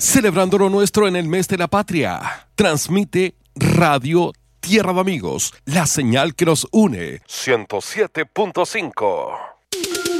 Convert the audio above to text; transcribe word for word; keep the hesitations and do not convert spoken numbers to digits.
Celebrando lo nuestro en el mes de la patria. Transmite Radio Tierra de Amigos, la señal que nos une. ciento siete punto cinco.